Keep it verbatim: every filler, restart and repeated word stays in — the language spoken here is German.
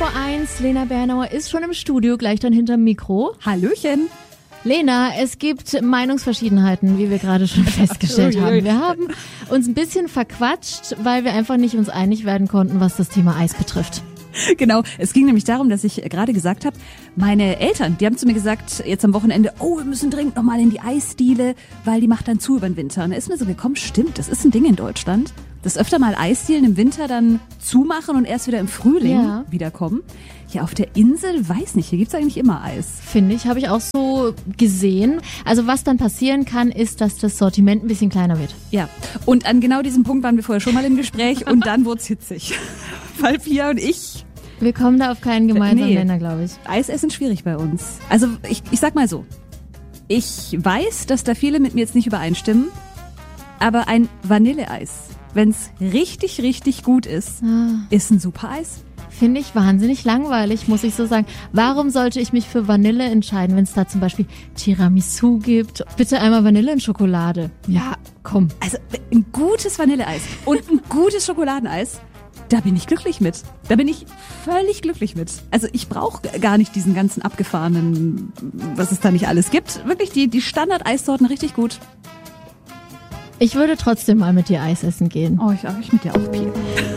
eins, Lena Bernauer ist schon im Studio, gleich dann hinterm Mikro. Hallöchen. Lena, es gibt Meinungsverschiedenheiten, wie wir gerade schon festgestellt haben. Wir haben uns ein bisschen verquatscht, weil wir einfach nicht uns einig werden konnten, was das Thema Eis betrifft. Genau, es ging nämlich darum, dass ich gerade gesagt habe, meine Eltern, die haben zu mir gesagt, jetzt am Wochenende, oh, wir müssen dringend nochmal in die Eisdiele, weil die macht dann zu über den Winter. Und da ist mir so gekommen, stimmt, das ist ein Ding in Deutschland, dass öfter mal Eisdielen im Winter dann zumachen und erst wieder im Frühling ja. wiederkommen. Ja, auf der Insel, weiß nicht, hier gibt's eigentlich immer Eis. Finde ich, habe ich auch so gesehen. Also was dann passieren kann, ist, dass das Sortiment ein bisschen kleiner wird. Ja, und an genau diesem Punkt waren wir vorher schon mal im Gespräch und dann wurde es hitzig. Weil Pia und ich... Wir kommen da auf keinen gemeinsamen nee, Nenner, glaube ich. Eis essen schwierig bei uns. Also ich, ich sag mal so, ich weiß, dass da viele mit mir jetzt nicht übereinstimmen, aber ein Vanilleeis, wenn's richtig, richtig gut ist, ah. ist ein super Eis. Finde ich wahnsinnig langweilig, muss ich so sagen. Warum sollte ich mich für Vanille entscheiden, wenn es da zum Beispiel Tiramisu gibt? Bitte einmal Vanille in Schokolade. Ja, komm. Also ein gutes Vanilleeis und ein gutes Schokoladeneis, da bin ich glücklich mit. Da bin ich völlig glücklich mit. Also ich brauche gar nicht diesen ganzen abgefahrenen, was es da nicht alles gibt. Wirklich die, die Standard-Eissorten richtig gut. Ich würde trotzdem mal mit dir Eis essen gehen. Oh, ich, ich mit dir auch, Pia.